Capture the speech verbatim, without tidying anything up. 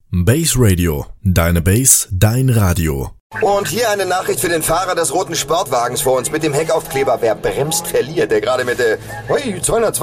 Base Radio. Deine Base, dein Radio. Und hier eine Nachricht für den Fahrer des roten Sportwagens vor uns mit dem Heckaufkleber. Wer bremst, verliert. Der gerade mit der... Ui, zweihundertzwanzig